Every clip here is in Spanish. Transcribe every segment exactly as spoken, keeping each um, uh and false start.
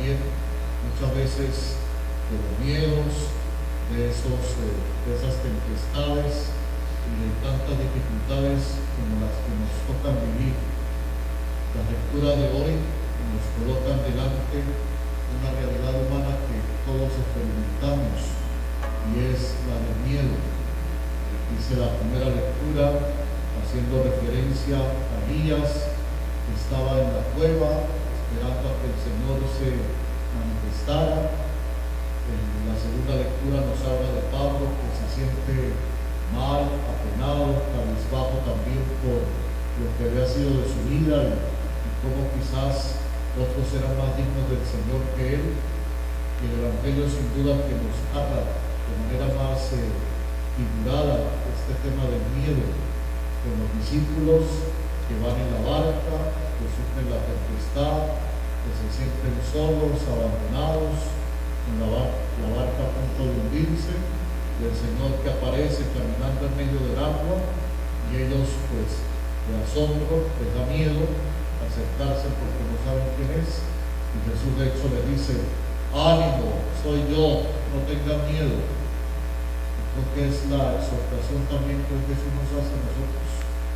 también muchas veces de los miedos, de, esos, eh, de esas tempestades y de tantas dificultades como las que nos tocan vivir. La lectura de hoy nos colocan delante una realidad humana que todos experimentamos y es la del miedo. Dice la primera lectura, haciendo referencia a Elías, que estaba en la cueva esperando a que el Señor se manifestara. En la segunda lectura nos habla de Pablo, que se siente mal, apenado, cabizbajo también por lo que había sido de su vida y, y cómo quizás otros eran más dignos del Señor que él. Y el Evangelio sin duda que nos habla de manera más eh, figurada este tema del miedo, con los discípulos que van en la barca, que sufren la tempestad, que se sienten solos, abandonados, con la, bar la barca a punto de hundirse, y el Señor que aparece caminando en medio del agua, y ellos pues de asombro, les da miedo acercarse porque no saben quién es, y Jesús de hecho les dice: ánimo, soy yo, no tengan miedo. Creo que es la exhortación también que Jesús nos hace a nosotros,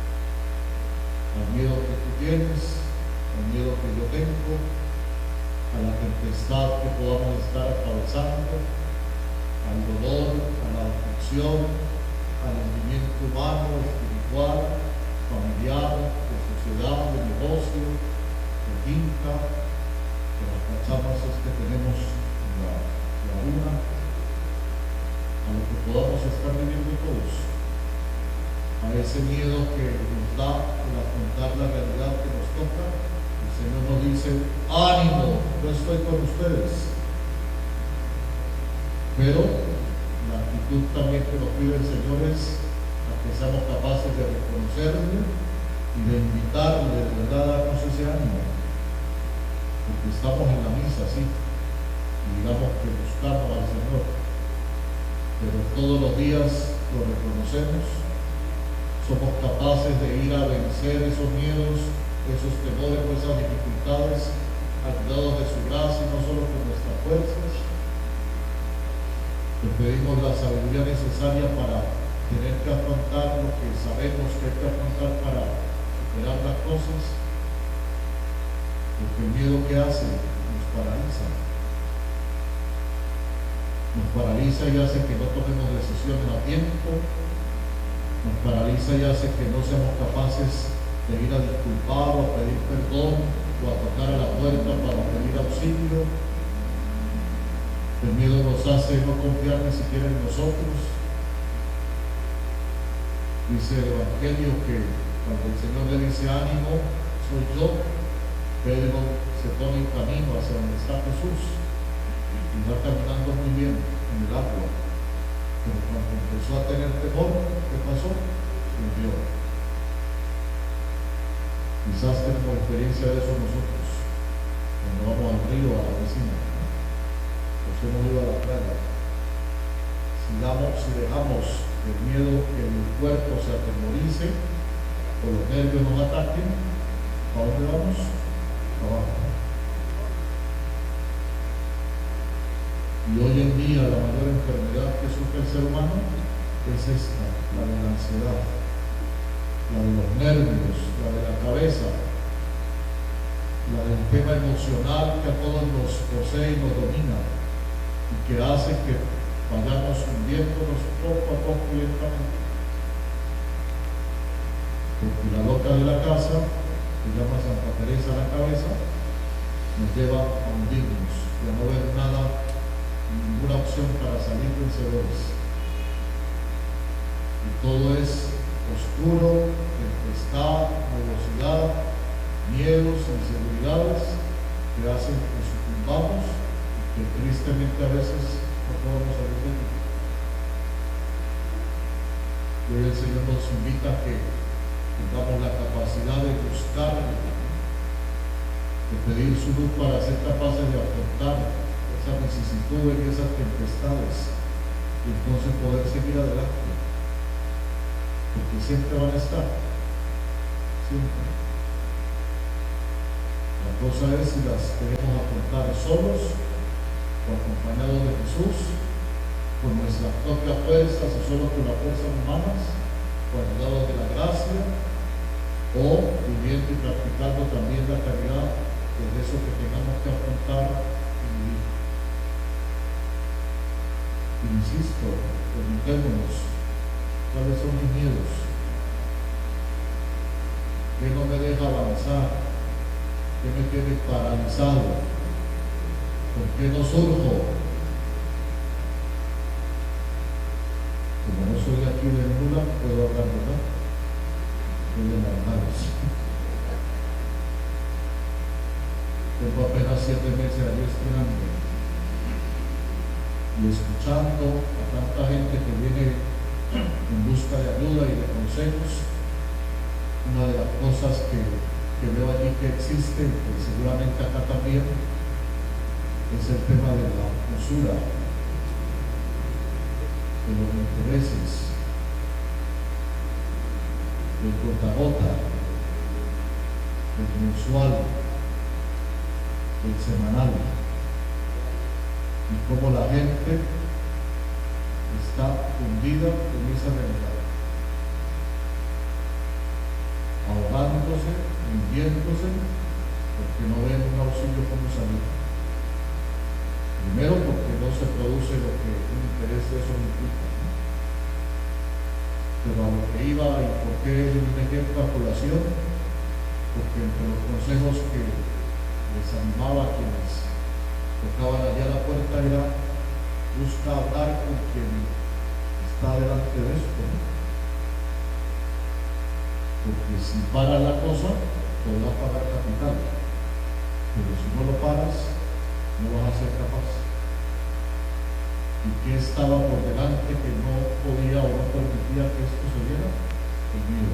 al miedo que tú tienes, al miedo que yo tengo, a la tempestad que podamos estar atravesando, al dolor, a la aflicción, al hundimiento humano, espiritual, familiar, de sociedad, de negocio, de finca, de las cachamas que tenemos en la laguna, a lo que podamos estar viviendo todos, a ese miedo que nos da el afrontar la realidad que nos toca. El Señor nos dice: ánimo, yo estoy con ustedes. Pero la actitud también que nos pide el Señor es a que seamos capaces de reconocerle y de invitarle de verdad a darnos ese ánimo, porque estamos en la misa, sí, y digamos que buscamos al Señor, pero todos los días lo reconocemos, somos capaces de ir a vencer esos miedos, esos temores o esas dificultades, ayudados de su gracia y no solo con nuestras fuerzas. Le pedimos la sabiduría necesaria para tener que afrontar lo que sabemos que hay que afrontar para superar las cosas, porque el miedo que hace nos paraliza, nos paraliza y hace que no tomemos decisiones a tiempo, nos paraliza y hace que no seamos capaces de ir a disculpar o a pedir perdón o a tocar a la puerta para pedir auxilio. El miedo nos hace no confiar ni siquiera en nosotros. Dice el Evangelio que cuando el Señor le dice: ánimo, soy yo, Pedro se pone en camino hacia donde está Jesús y va caminando muy bien en el agua, pero cuando empezó a tener temor, ¿qué pasó? Se hundió. Quizás tenemos experiencia de eso nosotros cuando vamos al río, a la piscina, nos hemos ido a la playa. Si, damos, si dejamos el miedo que el cuerpo se atemorice o los nervios nos ataquen, ¿a dónde vamos? Abajo. Y hoy en día la mayor enfermedad que sufre el ser humano es esta, la de la ansiedad, la de los nervios, la de la cabeza, la del tema emocional que a todos nos posee y nos domina y que hace que vayamos hundiéndonos poco a poco y lentamente. Porque la loca de la casa, que llama Santa Teresa la cabeza, nos lleva a hundirnos y a no ver nada, ninguna opción para salir vencedores. Y todo es oscuro, tempestad, nubosidad, miedos, inseguridades que hacen que sucumbamos y que tristemente a veces no podemos salir de ello. Y hoy el Señor nos invita a que tengamos la capacidad de buscarle, de pedir su luz para ser capaces de afrontar esas vicisitudes y esas tempestades y entonces poder seguir adelante, porque siempre van a estar, siempre. La cosa es si las queremos afrontar solos o acompañados de Jesús, con nuestras propias fuerzas y solo con las fuerzas humanas, o ayudados de la gracia, o viviendo y practicando también la caridad, que es eso que tengamos que afrontar y vivir. Insisto, preguntémonos, ¿cuáles son mis miedos? ¿Qué no me deja avanzar? ¿Qué me tiene paralizado? ¿Por qué no surjo? Como no soy de aquí de Nula, puedo hablar, ¿verdad? Soy de Naranjales. Tengo apenas siete meses allí estudiando y escuchando a tanta gente que viene en busca de ayuda y de consejos. Una de las cosas que, que veo allí que existe, y seguramente acá también, es el tema de la usura, de los intereses, del gota a gota, del mensual, del semanal, y cómo la gente está hundida en esa realidad, ahogándose, hundiéndose, porque no ven un auxilio como salir. Primero, porque no se produce lo que un interés de eso implica. Pero a lo que iba y por qué un ejemplo a colación, porque entre los consejos que les animaba a quienes tocaban allá la puerta era: busca hablar con quien está delante de esto, porque si paras la cosa podrás pagar capital, pero si no lo paras no vas a ser capaz. ¿Y qué estaba por delante que no podía o no permitía que esto se diera? El miedo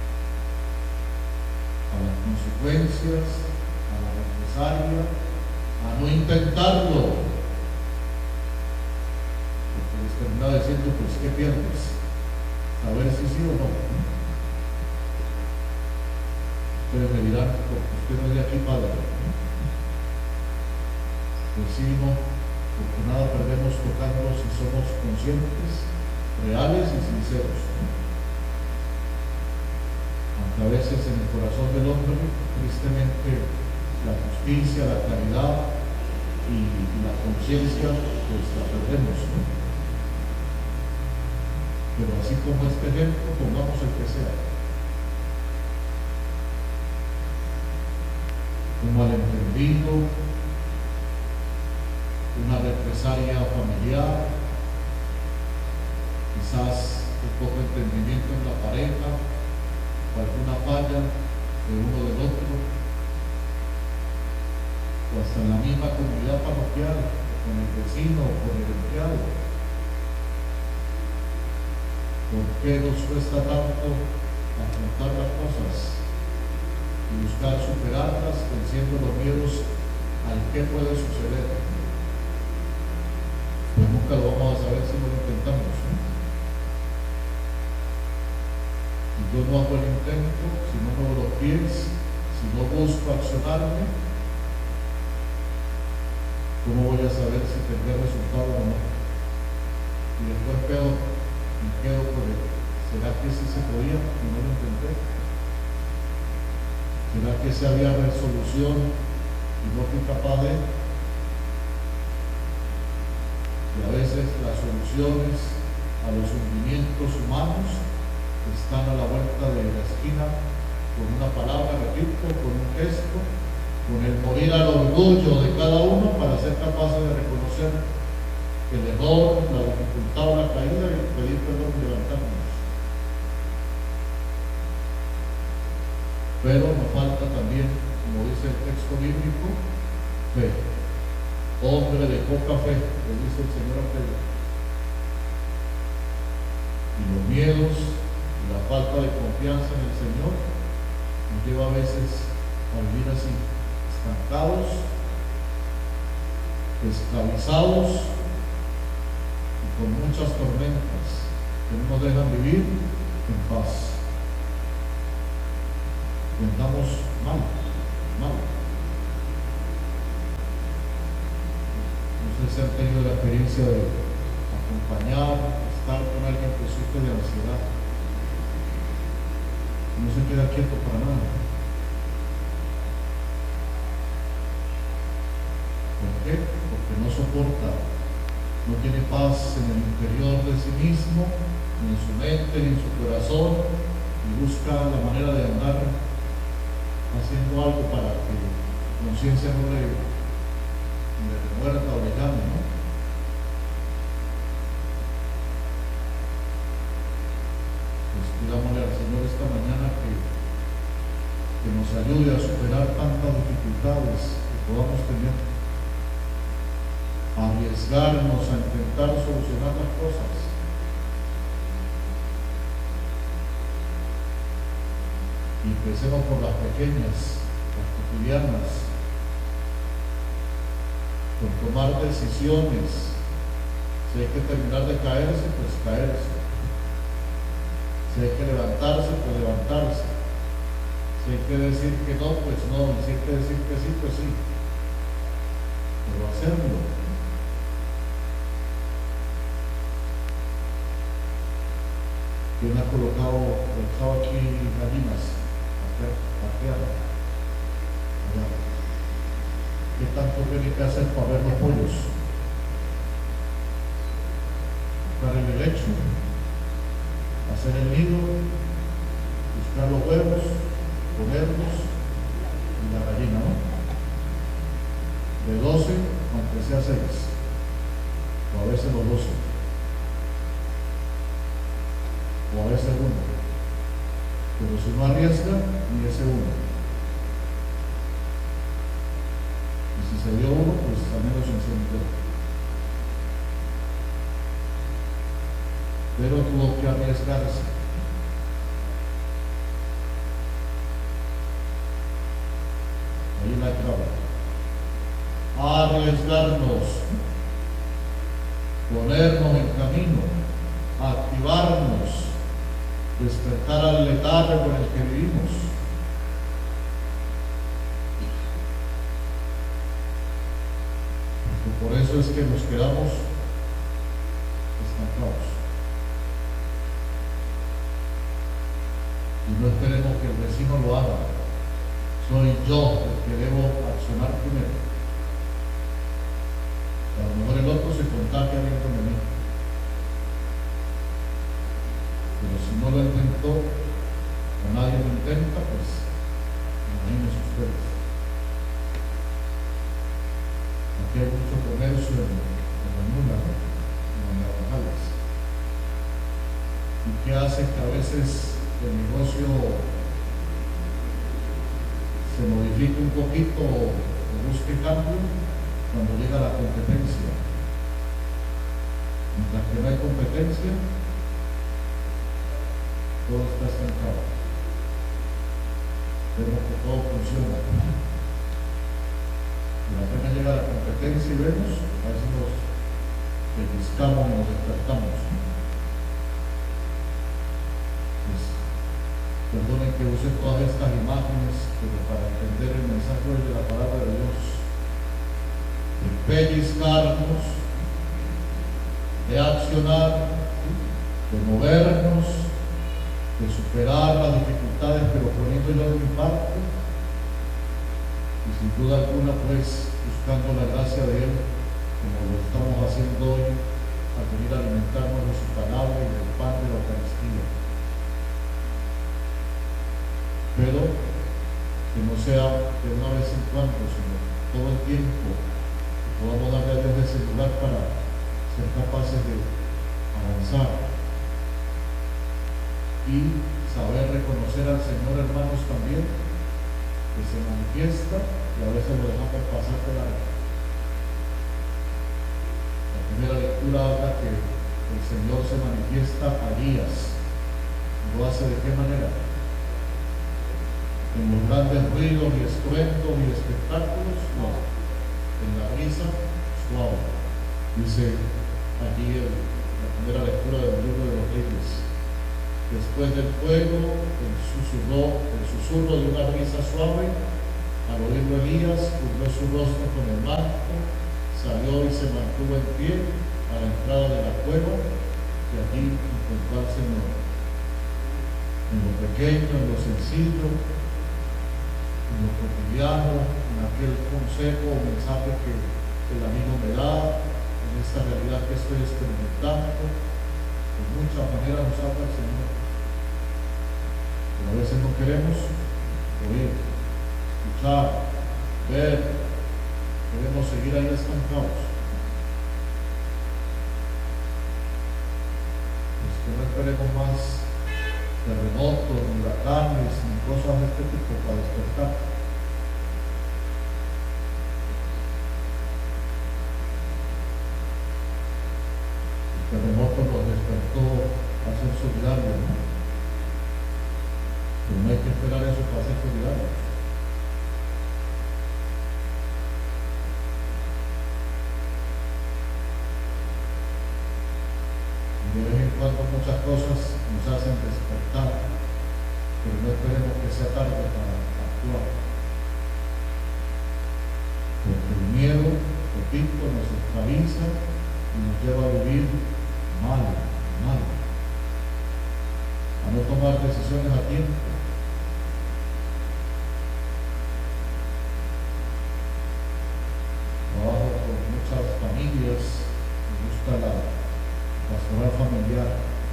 a las consecuencias, a la represalia, a no intentarlo, porque les terminaba diciendo: pues ¿qué pierdes? Saber si sí o no. Ustedes me dirán: porque usted no es de aquí, padre. Pues sí, no, porque nada perdemos tocando si somos conscientes, reales y sinceros. Aunque a veces en el corazón del hombre, tristemente, la justicia, la caridad y, y la conciencia, pues la perdemos, ¿no? Pero así como este ejemplo, pongamos el que sea. Un malentendido, una represalia familiar, quizás un poco de entendimiento en la pareja, o alguna falla de uno del otro, o hasta en la misma comunidad parroquial, con el vecino o con el empleado. ¿Por qué nos cuesta tanto afrontar las cosas y buscar superarlas, venciendo los miedos al que puede suceder? Pues nunca lo vamos a saber si no lo intentamos, ¿no? Si yo no hago el intento, si no muevo los pies, si no busco accionarme, ¿cómo voy a saber si tendré resultado o no? Y después peor, me quedo por él. ¿Será que sí se podía y no lo intenté? ¿Será que sí había resolución y no fui capaz de? Y a veces las soluciones a los hundimientos humanos están a la vuelta de la esquina, con una palabra, repito, con un gesto, con el morir al orgullo de cada uno para ser capaces de reconocer el error, la dificultad o la caída y pedir perdón y levantarnos. Pero nos falta también, como dice el texto bíblico, fe. Hombre de poca fe, le dice el Señor a Pedro. Y los miedos y la falta de confianza en el Señor nos lleva a veces a vivir así, estancados, esclavizados y con muchas tormentas que no nos dejan vivir en paz. Andamos mal, mal. si han tenido la experiencia de acompañar, estar con alguien que sufre de ansiedad. No se queda quieto para nada. ¿Por qué? Porque no soporta, no tiene paz en el interior de sí mismo, ni en su mente, ni en su corazón, y busca la manera de andar haciendo algo para que su conciencia no le, le remuerda o le llame, ¿no? Pues pidámosle al Señor esta mañana que, que nos ayude a superar tantas dificultades que podamos tener, a arriesgarnos a intentar solucionar las cosas. Y empecemos por las pequeñas, las cotidianas, por tomar decisiones. Si hay que terminar de caerse, pues caerse. Si hay que levantarse, pues levantarse. Si hay que decir que no, pues no. Y si hay que decir que sí, pues sí. Pero hacerlo. ¿Quién ha colocado, dejado aquí gallinas? Pateada. ¿Qué tanto tiene que hacer para ver los pollos? Buscar el helecho, hacer el nido, buscar los huevos, ponerlos y la gallina, ¿no? De doce, aunque sea seis, o a veces los doce, o a veces uno. Pero si no arriesga, ni ese uno. Y si se dio uno, pues al menos se encendió. Pero tuvo que arriesgarse. Ahí la clave. Arriesgarnos, ponernos en camino, activarnos, despertar al letargo en el que vivimos. Porque por eso es que nos quedamos estancados. Y no esperemos que el vecino lo haga. Soy yo el que debo accionar primero. A lo mejor el otro se contagia dentro de mí. Pero si no lo intentó, o nadie lo intenta, pues imagínense ustedes. Aquí hay mucho comercio en, en la nula, en los naranjales. ¿Y qué hace que a veces el negocio se modifique un poquito o, o busque cambio? Cuando llega la competencia. Mientras que no hay competencia, todo está estancado. Vemos que todo funciona. Y apenas llega la competencia y vemos, a veces nos pellizcamos y nos despertamos. Pues, perdonen que use todas estas imágenes, pero para entender el mensaje hoy de la palabra de Dios, de pellizcarnos, de accionar, de movernos, de superar las dificultades, pero poniendo yo de mi parte, y sin duda alguna pues buscando la gracia de Él, como lo estamos haciendo hoy, al venir a alimentarnos de su palabra y del pan de la Eucaristía. Pero que no sea de una vez en cuando, sino todo el tiempo, que podamos darle a Dios ese lugar para ser capaces de avanzar y saber reconocer al Señor, hermanos, también, que se manifiesta y a veces lo dejamos pasar de largo. La primera lectura habla que el Señor se manifiesta a días. ¿Lo hace de qué manera? En los grandes ruidos y estruendos y espectáculos, no. En la risa suave. Dice allí el, la primera lectura del libro de los Reyes. Después del fuego, el susurro, el susurro de una risa suave. Al oírlo Elías, cubrió su rostro con el manto, salió y se mantuvo en pie a la entrada de la cueva y allí encontró al Señor. En lo pequeño, en lo sencillo, en lo cotidiano, en aquel consejo o mensaje que el amigo me da, en esta realidad que estoy experimentando, de muchas maneras nos habla el Señor. Pero a veces no queremos oír, escuchar, ver, queremos seguir ahí estancados. Pues que no esperemos más terremotos, ni huracanes, ni cosas de este tipo para despertar. El terremoto nos despertó a ser solidarios, ¿no? Pero no hay que esperar eso para ser solidarios. De vez en cuando muchas cosas nos hacen despertar, pero no esperemos que sea tarde para actuar. Porque el miedo, repito, nos esclaviza y nos lleva a vivir mal, mal. A no tomar decisiones a tiempo. Trabajo con muchas familias, me gusta la pastoral familiar,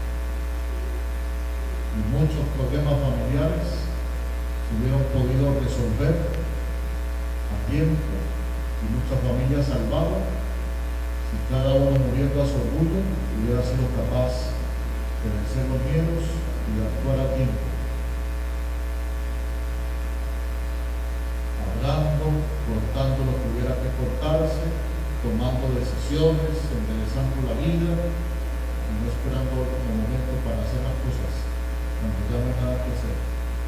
y muchos problemas familiares se hubieran podido resolver a tiempo y muchas familias salvadas si cada uno, muriendo a su orgullo, hubiera sido capaz de vencer los miedos y de actuar a tiempo, hablando, cortando lo que hubiera que cortarse, tomando decisiones, enderezando la vida y no esperando el momento para hacer las cosas cuando ya no hay nada que hacer.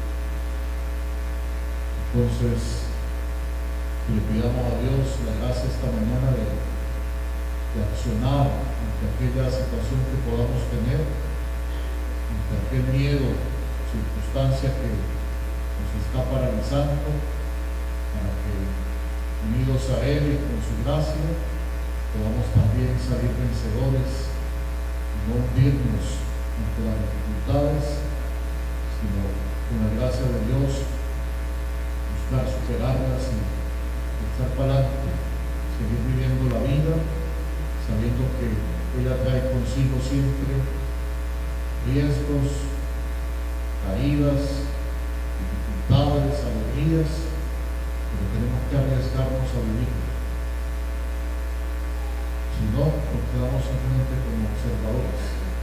Entonces, le pidamos a Dios la gracia esta mañana de, de accionar ante aquella situación que podamos tener, ante aquel miedo, circunstancia que nos está paralizando, para que, unidos a Él y con su gracia, podamos también salir vencedores y no hundirnos ante las dificultades, sino con la gracia de Dios buscar superarlas y echar para adelante, seguir viviendo la vida, sabiendo que ella trae consigo siempre riesgos, caídas, dificultades, alegrías, pero tenemos que arriesgarnos a vivir. Si no, nos quedamos simplemente como observadores.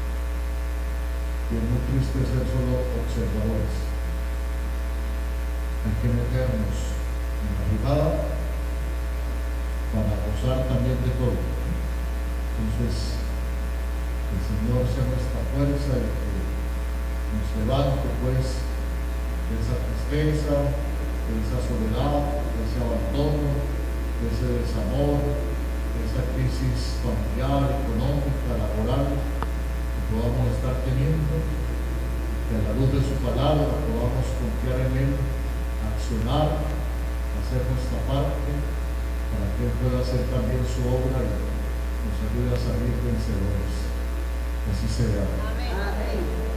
Y es muy triste ser solo observadores. Hay que meternos en la jugada para gozar también de todo. Entonces, el Señor sea nuestra fuerza y que nos levante pues de esa tristeza, de esa soledad, de ese abandono, de ese desamor, de esa crisis familiar, económica, laboral que podamos estar teniendo, que a la luz de su palabra podamos confiar en Él, accionar, hacer nuestra parte para que Él pueda hacer también su obra y nos ayude a salir vencedores. Que así sea. Amén.